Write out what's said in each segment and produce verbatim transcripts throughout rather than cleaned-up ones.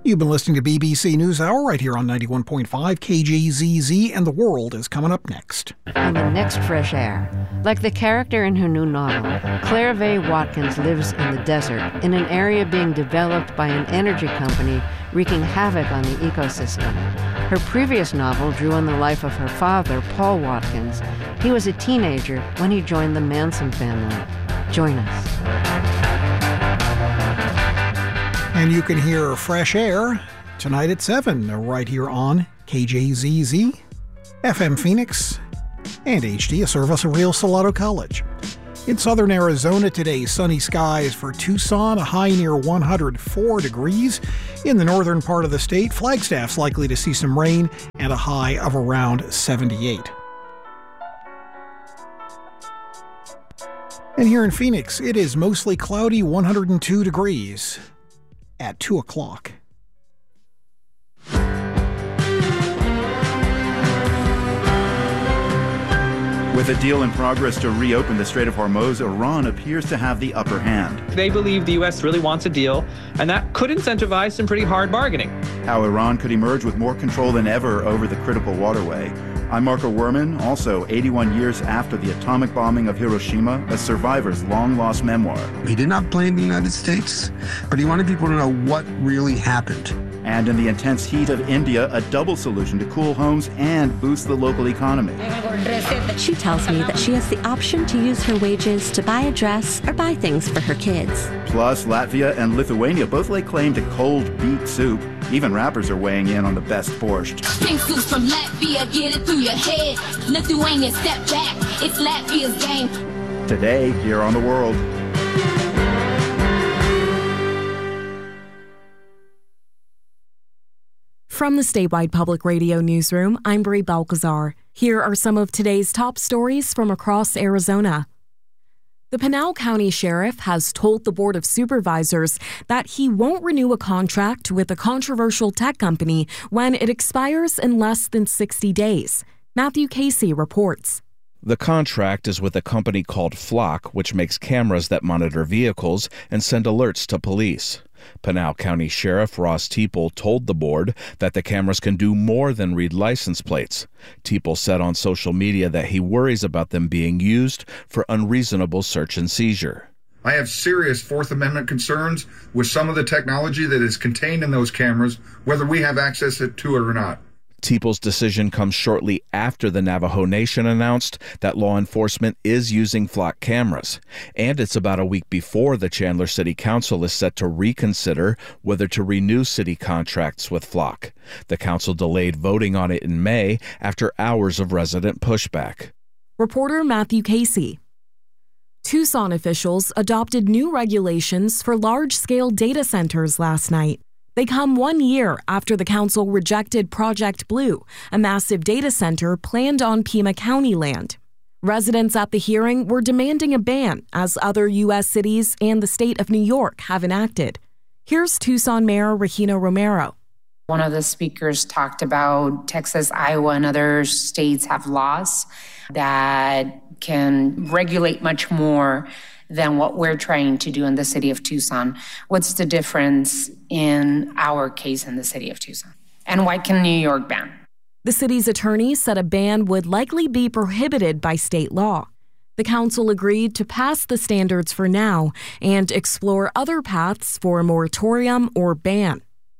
You've been listening to B B C NewsHour right here on ninety-one point five K J Z Z, and The World is coming up next. On the next Fresh Air, like the character in her new novel, Claire Vaye Watkins lives in the desert in an area being developed by an energy company wreaking havoc on the ecosystem. Her previous novel drew on the life of her father, Paul Watkins. He was a teenager when he joined the Manson family. Join us. And you can hear Fresh Air tonight at seven, right here on K J Z Z, F M Phoenix, and H D, a service of Real Salado College. In southern Arizona today, sunny skies for Tucson, a high near one hundred four degrees. In the northern part of the state, Flagstaff's likely to see some rain and a high of around seventy-eight. And here in Phoenix, it is mostly cloudy, one hundred two degrees. At two o'clock. With a deal in progress to reopen the Strait of Hormuz, Iran appears to have the upper hand. They believe the U S really wants a deal, and that could incentivize some pretty hard bargaining. How Iran could emerge with more control than ever over the critical waterway. I'm Marco Werman, also eighty-one years after the atomic bombing of Hiroshima, a survivor's long-lost memoir. He did not blame the United States, but he wanted people to know what really happened. And in the intense heat of India, a double solution to cool homes and boost the local economy. She tells me that she has the option to use her wages to buy a dress or buy things for her kids. Plus, Latvia and Lithuania both lay claim to cold beet soup. Even rappers are weighing in on the best borscht. Pink soups from Latvia, get it through your head. Lithuania, step back, it's Latvia's game. Today, here on The World. From the statewide public radio newsroom, I'm Brie Balcazar. Here are some of today's top stories from across Arizona. The Pinal County Sheriff has told the Board of Supervisors that he won't renew a contract with a controversial tech company when it expires in less than sixty days. Matthew Casey reports. The contract is with a company called Flock, which makes cameras that monitor vehicles and send alerts to police. Pinal County Sheriff Ross Teeple told the board that the cameras can do more than read license plates. Teeple said on social media that he worries about them being used for unreasonable search and seizure. I have serious Fourth Amendment concerns with some of the technology that is contained in those cameras, whether we have access to it or not. Teeple's decision comes shortly after the Navajo Nation announced that law enforcement is using Flock cameras. And it's about a week before the Chandler City Council is set to reconsider whether to renew city contracts with Flock. The council delayed voting on it in May after hours of resident pushback. Reporter Matthew Casey. Tucson officials adopted new regulations for large-scale data centers last night. They come one year after the council rejected Project Blue, a massive data center planned on Pima County land. Residents at the hearing were demanding a ban, as other U S cities and the state of New York have enacted. Here's Tucson Mayor Regina Romero. One of the speakers talked about Texas, Iowa, and other states have laws that can regulate much more than what we're trying to do in the city of Tucson. What's the difference in our case in the city of Tucson? And why can New York ban? The city's attorney said a ban would likely be prohibited by state law. The council agreed to pass the standards for now and explore other paths for a moratorium or ban.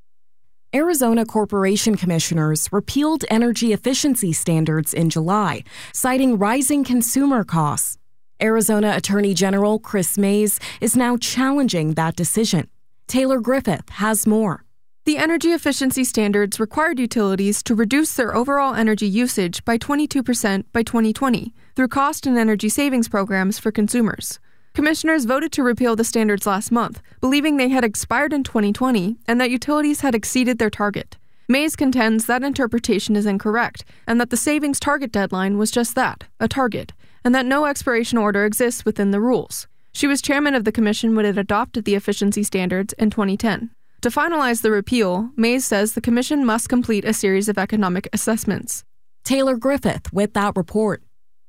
Arizona Corporation Commissioners repealed energy efficiency standards in July, citing rising consumer costs. Arizona Attorney General Chris Mays is now challenging that decision. Taylor Griffith has more. The energy efficiency standards required utilities to reduce their overall energy usage by twenty-two percent by twenty twenty through cost and energy savings programs for consumers. Commissioners voted to repeal the standards last month, believing they had expired in twenty twenty and that utilities had exceeded their target. Mays contends that interpretation is incorrect and that the savings target deadline was just that, a target, and that no expiration order exists within the rules. She was chairman of the commission when it adopted the efficiency standards in twenty ten. To finalize the repeal, Mays says the commission must complete a series of economic assessments. Taylor Griffith with that report.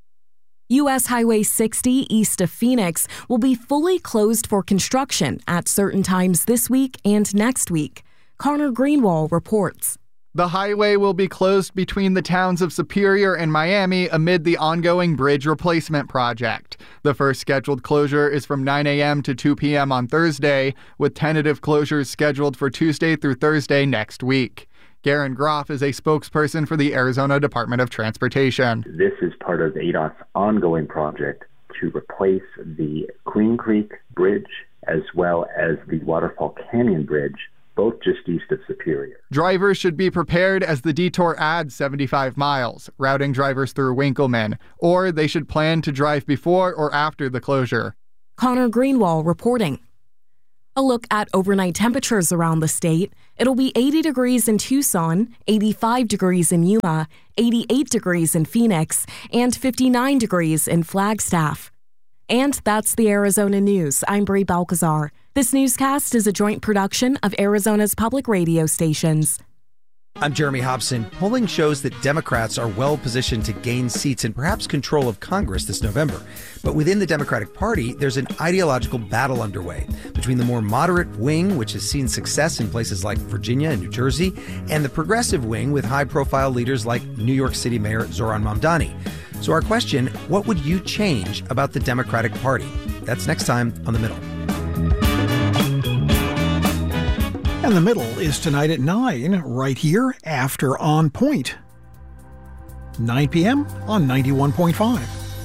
U S Highway sixty east of Phoenix will be fully closed for construction at certain times this week and next week. Connor Greenwald reports. The highway will be closed between the towns of Superior and Miami amid the ongoing bridge replacement project. The first scheduled closure is from nine a.m. to two p.m. on Thursday, with tentative closures scheduled for Tuesday through Thursday next week. Garen Groff is a spokesperson for the Arizona Department of Transportation. This is part of A D O T's ongoing project to replace the Queen Creek Bridge as well as the Waterfall Canyon Bridge, both just east of Superior. Drivers should be prepared as the detour adds seventy-five miles, routing drivers through Winkleman, or they should plan to drive before or after the closure. Connor Greenwald reporting. A look at overnight temperatures around the state. It'll be eighty degrees in Tucson, eighty-five degrees in Yuma, eighty-eight degrees in Phoenix, and fifty-nine degrees in Flagstaff. And that's the Arizona News. I'm Brie Balcazar. This newscast is a joint production of Arizona's public radio stations. I'm Jeremy Hobson. Polling shows that Democrats are well positioned to gain seats and perhaps control of Congress this November. But within the Democratic Party, there's an ideological battle underway between the more moderate wing, which has seen success in places like Virginia and New Jersey, and the progressive wing with high-profile leaders like New York City Mayor Zohran Mamdani. So our question, what would you change about the Democratic Party? That's next time on The Middle. And The Middle is tonight at nine, right here after On Point. nine p.m. on ninety-one point five.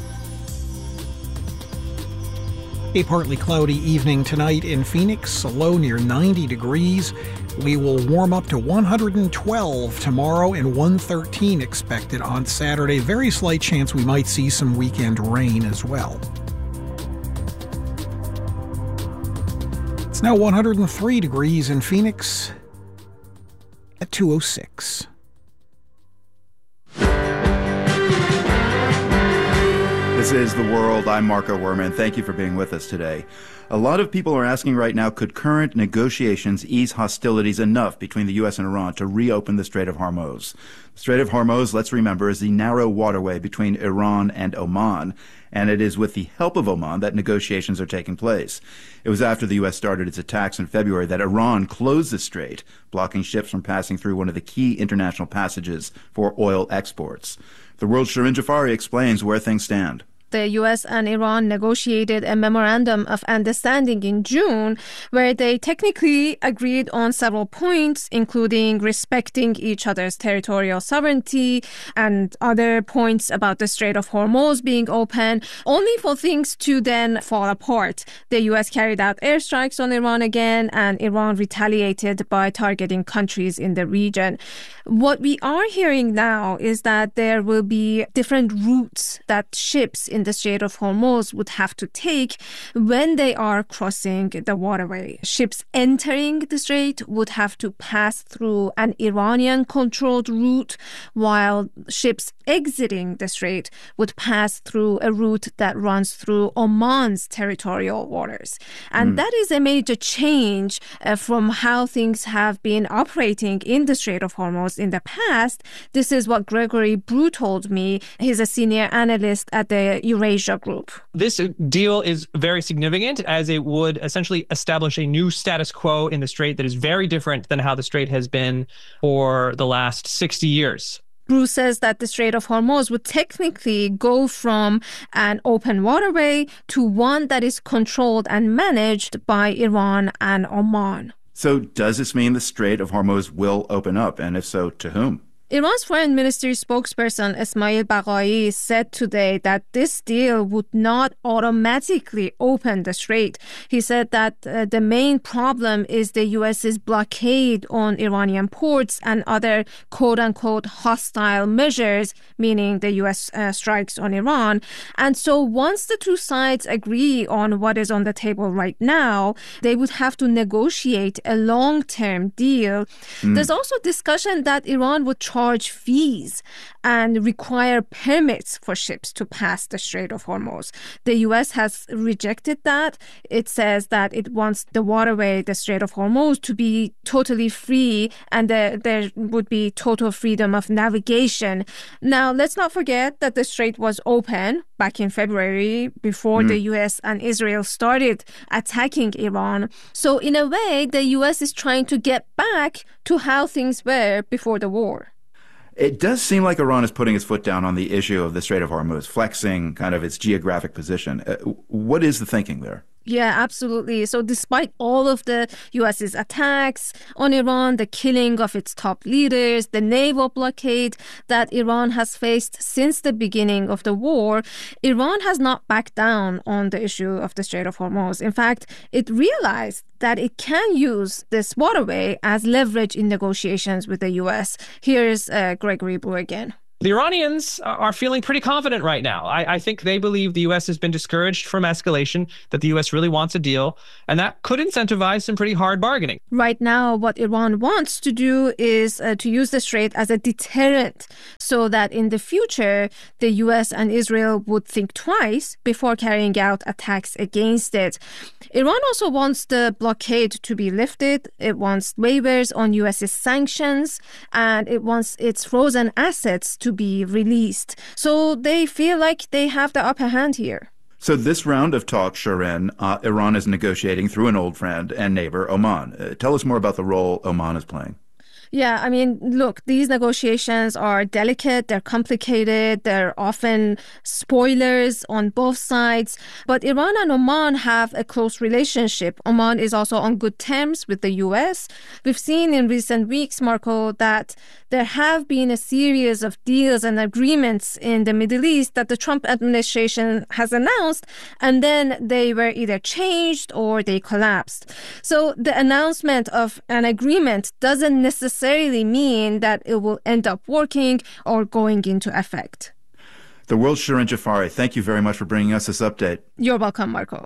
A partly cloudy evening tonight in Phoenix, a low near ninety degrees. We will warm up to one hundred twelve tomorrow and one hundred thirteen expected on Saturday. Very slight chance we might see some weekend rain as well. It's now one hundred three degrees in Phoenix at two oh six. This is The World. I'm Marco Werman. Thank you for being with us today. A lot of people are asking right now, could current negotiations ease hostilities enough between the U S and Iran to reopen the Strait of Hormuz? The Strait of Hormuz, let's remember, is the narrow waterway between Iran and Oman, and it is with the help of Oman that negotiations are taking place. It was after the U S started its attacks in February that Iran closed the strait, blocking ships from passing through one of the key international passages for oil exports. The World's Shirin Jafari explains where things stand. The U S and Iran negotiated a memorandum of understanding in June where they technically agreed on several points, including respecting each other's territorial sovereignty and other points about the Strait of Hormuz being open, only for things to then fall apart. The U S carried out airstrikes on Iran again, and Iran retaliated by targeting countries in the region. What we are hearing now is that there will be different routes that ships in the Strait of Hormuz would have to take when they are crossing the waterway. Ships entering the strait would have to pass through an Iranian-controlled route, while ships exiting the strait would pass through a route that runs through Oman's territorial waters. And mm. that is a major change uh, from how things have been operating in the Strait of Hormuz in the past. This is what Gregory Brew told me. He's a senior analyst at the Eurasia Group. This deal is very significant, as it would essentially establish a new status quo in the strait that is very different than how the strait has been for the last sixty years. Brew says that the Strait of Hormuz would technically go from an open waterway to one that is controlled and managed by Iran and Oman. So does this mean the Strait of Hormuz will open up? And if so, to whom? Iran's foreign ministry spokesperson Esmail Baqai said today that this deal would not automatically open the strait. He said that uh, the main problem is the U S's blockade on Iranian ports and other quote-unquote hostile measures, meaning the U S uh, strikes on Iran. And so once the two sides agree on what is on the table right now, they would have to negotiate a long-term deal. Mm. There's also discussion that Iran would try charge fees and require permits for ships to pass the Strait of Hormuz. The U S has rejected that. It says that it wants the waterway, the Strait of Hormuz, to be totally free and the, there would be total freedom of navigation. Now, let's not forget that the strait was open back in February before mm. the U S and Israel started attacking Iran. So in a way, the U S is trying to get back to how things were before the war. It does seem like Iran is putting its foot down on the issue of the Strait of Hormuz, flexing kind of its geographic position. Uh, what is the thinking there? Yeah, absolutely. So despite all of the U S's attacks on Iran, the killing of its top leaders, the naval blockade that Iran has faced since the beginning of the war, Iran has not backed down on the issue of the Strait of Hormuz. In fact, it realized that it can use this waterway as leverage in negotiations with the U S. Here's uh, Gregory Blue again. The Iranians are feeling pretty confident right now. I, I think they believe the U S has been discouraged from escalation, that the U S really wants a deal, and that could incentivize some pretty hard bargaining. Right now, what Iran wants to do is uh, to use the strait as a deterrent so that in the future, the U S and Israel would think twice before carrying out attacks against it. Iran also wants the blockade to be lifted. It wants waivers on U S's sanctions, and it wants its frozen assets to be released. So they feel like they have the upper hand here. So this round of talks, Shirin, uh, Iran is negotiating through an old friend and neighbor, Oman. Uh, tell us more about the role Oman is playing. Yeah, I mean, look, these negotiations are delicate, they're complicated, they're often spoilers on both sides. But Iran and Oman have a close relationship. Oman is also on good terms with the U S. We've seen in recent weeks, Marco, that there have been a series of deals and agreements in the Middle East that the Trump administration has announced, and then they were either changed or they collapsed. So the announcement of an agreement doesn't necessarily mean that it will end up working or going into effect. The world's Shirin Jafari, thank you very much for bringing us this update. You're welcome, Marco.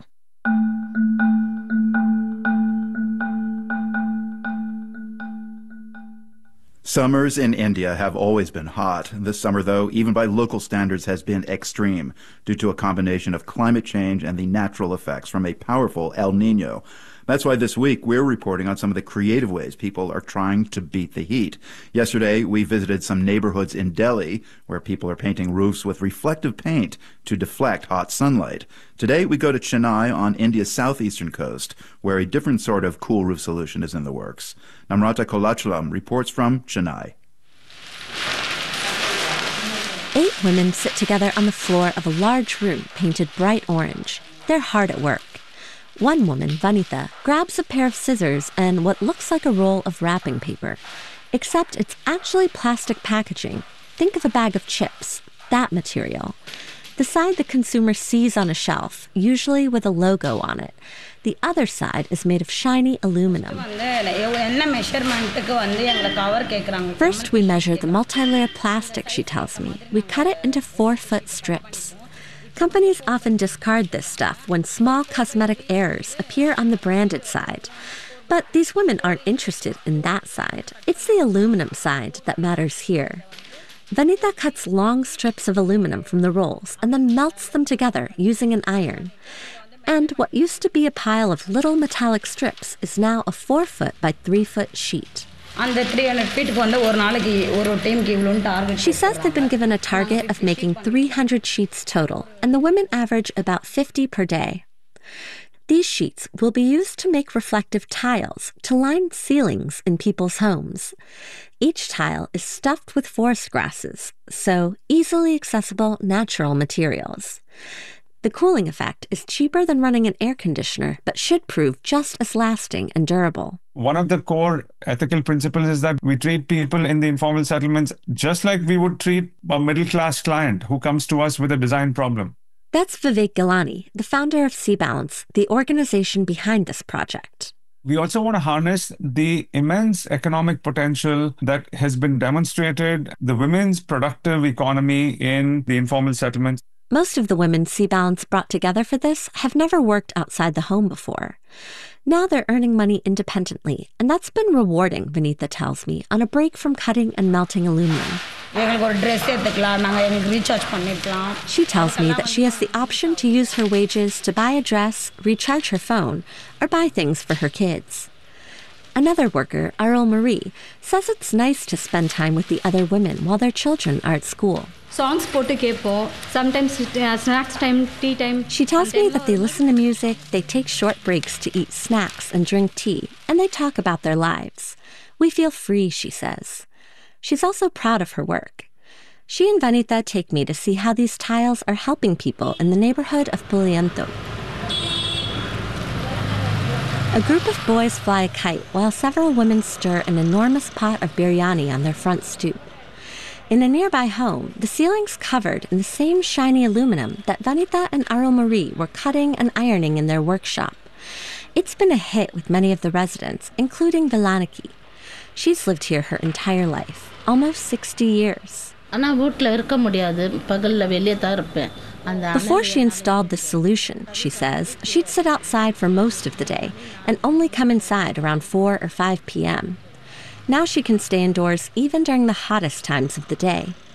Summers in India have always been hot. This summer, though, even by local standards, has been extreme due to a combination of climate change and the natural effects from a powerful El Nino. That's why this week we're reporting on some of the creative ways people are trying to beat the heat. Yesterday, we visited some neighborhoods in Delhi where people are painting roofs with reflective paint to deflect hot sunlight. Today, we go to Chennai on India's southeastern coast, where a different sort of cool roof solution is in the works. Namrata Kolachalam reports from Chennai. Eight women sit together on the floor of a large room painted bright orange. They're hard at work. One woman, Vanitha, grabs a pair of scissors and what looks like a roll of wrapping paper. Except it's actually plastic packaging. Think of a bag of chips, that material. The side the consumer sees on a shelf, usually with a logo on it. The other side is made of shiny aluminum. First, we measure the multi-layer plastic, she tells me. We cut it into four-foot strips. Companies often discard this stuff when small cosmetic errors appear on the branded side. But these women aren't interested in that side. It's the aluminum side that matters here. Vanitha cuts long strips of aluminum from the rolls and then melts them together using an iron. And what used to be a pile of little metallic strips is now a four-foot by three-foot sheet. She says they've been given a target of making three hundred sheets total, and the women average about fifty per day. These sheets will be used to make reflective tiles to line ceilings in people's homes. Each tile is stuffed with forest grasses, so easily accessible natural materials. The cooling effect is cheaper than running an air conditioner, but should prove just as lasting and durable. One of the core ethical principles is that we treat people in the informal settlements just like we would treat a middle-class client who comes to us with a design problem. That's Vivek Gilani, the founder of C-Balance, the organization behind this project. We also want to harness the immense economic potential that has been demonstrated, the women's productive economy in the informal settlements. Most of the women C-Balance brought together for this have never worked outside the home before. Now they're earning money independently, and that's been rewarding, Vanitha tells me, on a break from cutting and melting aluminum. She tells me that she has the option to use her wages to buy a dress, recharge her phone, or buy things for her kids. Another worker, Arul Marie, says it's nice to spend time with the other women while their children are at school. Songs potu kepo, sometimes uh, snacks time, tea time. She tells me that they listen to music, they take short breaks to eat snacks and drink tea, and they talk about their lives. We feel free, she says. She's also proud of her work. She and Vanitha take me to see how these tiles are helping people in the neighborhood of Puliento. A group of boys fly a kite while several women stir an enormous pot of biryani on their front stoop. In a nearby home, the ceiling's covered in the same shiny aluminum that Vanitha and Arul Marie were cutting and ironing in their workshop. It's been a hit with many of the residents, including Velaniki. She's lived here her entire life, almost sixty years. Before she installed this solution, she says, she'd sit outside for most of the day and only come inside around four or five p.m. Now she can stay indoors even during the hottest times of the day.